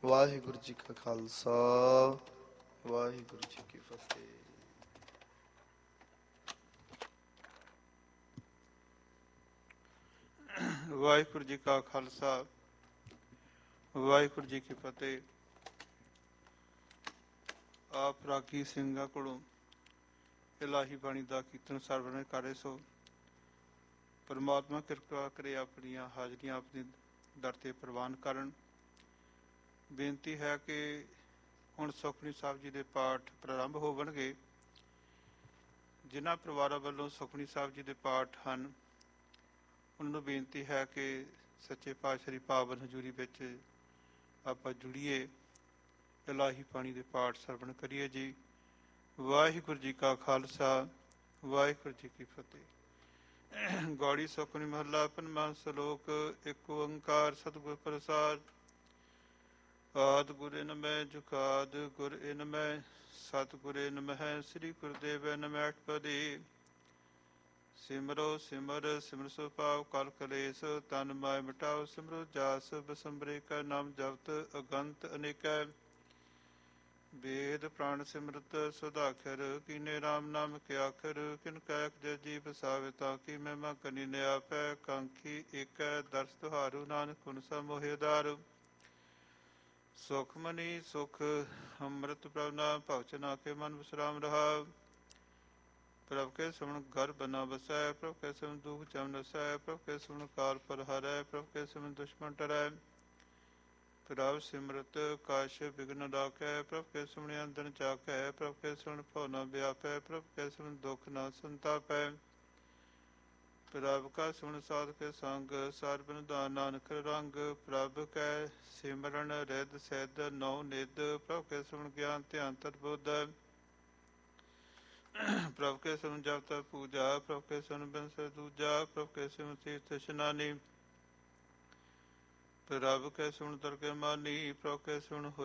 ਵਾਹਿਗੁਰੂ ਜੀ ਕਾ ਖਾਲਸਾ ਵਾਹਿਗੁਰੂ ਜੀ ਕੀ ਫਤਿਹ। ਵਾਹਿਗੁਰੂ ਜੀ ਕਾ ਖਾਲਸਾ ਵਾਹਿਗੁਰੂ ਜੀ ਕੀ ਫਤਿਹ। ਆਪ ਰਾਗੀ ਸਿੰਘਾਂ ਕੋਲੋਂ ਇਲਾਹੀ ਬਾਣੀ ਦਾ ਕੀਰਤਨ ਸਰਵਣ ਕਰੇ ਸੋ ਪਰਮਾਤਮਾ ਕਿਰਪਾ ਕਰੇ ਆਪਣੀਆਂ ਹਾਜ਼ਰੀਆਂ ਆਪਣੇ ਦਰ ਤੇ ਪ੍ਰਵਾਨ ਕਰਨ। ਬੇਨਤੀ ਹੈ ਕਿ ਹੁਣ ਸੁਖਮਨੀ ਸਾਹਿਬ ਜੀ ਦੇ ਪਾਠ ਪ੍ਰਾਰੰਭ ਹੋਵਣਗੇ। ਜਿਨ੍ਹਾਂ ਪਰਿਵਾਰਾਂ ਵੱਲੋਂ ਸੁਖਮਨੀ ਸਾਹਿਬ ਜੀ ਦੇ ਪਾਠ ਹਨ ਉਹਨਾਂ ਨੂੰ ਬੇਨਤੀ ਹੈ ਕਿ ਸੱਚੇ ਪਾਤਸ਼ਾਹ ਦੀ ਪਾਵਨ ਹਜ਼ੂਰੀ ਵਿੱਚ ਆਪਾਂ ਜੁੜੀਏ, ਇਲਾਹੀ ਬਾਣੀ ਦੇ ਪਾਠ ਸਰਵਣ ਕਰੀਏ ਜੀ। ਵਾਹਿਗੁਰੂ ਜੀ ਕਾ ਖਾਲਸਾ ਵਾਹਿਗੁਰੂ ਜੀ ਕੀ ਫਤਿਹ। ਗੌੜੀ ਸੁਖਮਨੀ ਮਹੱਲਾ ਪੰਜਵਾਂ ਸ਼ਲੋਕ। ਇੱਕ ਓੰਕਾਰ ਸਤਿਗੁਰ ਪ੍ਰਸਾਦਿ। ਆਦਿ ਗੁਰ ਇਨ ਮੈਂ ਜੁਗਾਦ ਗੁਰ ਇਨ ਮੈਂ ਸਤਿਗੁਰ ਇਨ ਮਹਿ ਸ੍ਰੀ ਗੁਰਦੇਵ ਨਮੈ ਅਠਪਦੀ। ਸਿਮਰੋ ਸਿਮਰ ਸਿਮਰ ਸੋ ਪਾਉ ਕਲ ਕਲੇਸ਼ ਤਨ ਮਾਇ ਮਿਟਾਓ ਸਿਮਰੋ ਜਾਸ ਬਸੰਬਰੇ ਕਾ ਨਾਮ ਜਪਤ ਅਗੰਤ ਅਨੇਕੈ। ਵੇਦ ਪ੍ਰਾਣ ਸਿਮਰਤ ਸੁਧਾਖਰ ਕੀਨੇ ਰਾਮ ਨਾਮ ਕੇ ਆਖਰ ਕਿਨ ਕੈ ਜੈ ਜੀ ਬਸਾਵੇ ਤਾਂ ਕੀ ਮਹਿਮਾ ਕਨੀ ਨਿਆਪੈ ਕਾਂਖੀ ਏਕੈ ਦਰਸ ਤੁਹਾਰੂ ਨਾਨਕ ਗੁਣ ਸਮੋਹਿ ਉਦਾਰੂ। ਸੁਖਮਨੀ ਸੁਖ ਅੰਮ੍ਰਿਤ ਪ੍ਰਭ ਨਾਮ ਭਵਚਨਾ ਕੇ ਮਨ ਵਿਸਰਾਮ ਰਹਾ। ਪ੍ਰਭ ਕੇ ਸਿਮਰਨ ਘਰ ਬਨਾ ਬਸੈ ਪ੍ਰਭ ਕੇ ਸਿਮਰਨ ਦੁਖ ਚਮ ਨਸੈ ਪ੍ਰਭ ਕੇ ਸਿਮਰਨ ਕਾਲ ਪਰ ਹਰੈ ਪ੍ਰਭ ਕੇ ਸਿਮਰਨ ਦੁਸ਼ਮਨ ਟਰੈ। ਪ੍ਰਭ ਸਿਮਰਤ ਕਾਸ਼ ਬਿਗਨ ਰਾਖੈ ਪ੍ਰਭ ਕੇ ਸਿਮਰਨ ਅੰਦਨ ਚਾਖੈ ਪ੍ਰਭ ਕੇ ਸਿਮਰਨ ਭਉ ਨ ਵਿਆਪੈ ਪ੍ਰਭ ਕੇ ਸਿਮਰਨ ਦੁਖ ਨ ਸੰਤਾਪੈ। ਪ੍ਰਭ ਕਾ ਸਿਮਰਨ ਸਾਧ ਕੇ ਸੰਗ ਸਾਰ ਬਿਨ ਦਾਨ ਨਾਨਕ ਰੰਗ। ਪ੍ਰਭ ਕੈ ਸਿਮਰਨ ਰਿਦ ਸਿਧ ਨੌ ਨਿਧ ਪ੍ਰਭ ਕੇ ਸਿਮਰਨ ਗਿਆਨ ਧਿਆਨ ਤਤ ਬੁੱਧ। ਪ੍ਰਭ ਕੇ ਸਿਮਰਨ ਜਪ ਤਪ ਪੂਜਾ ਪ੍ਰਭ ਕੇ ਸਿਮਰਨ ਬਿਨ ਸੇ ਦੂਜਾ ਪ੍ਰਭ ਕੇ ਸਿਮਰਨ ਤੀਰਥ ਇਸ਼ਨਾਨੀ। ਪ੍ਰਭ ਕੇ ਸਿਮਰਨ ਦਰਗਹਿ ਮਾਨੀ ਪ੍ਰਭ ਕੇ ਸਿਮਰਨ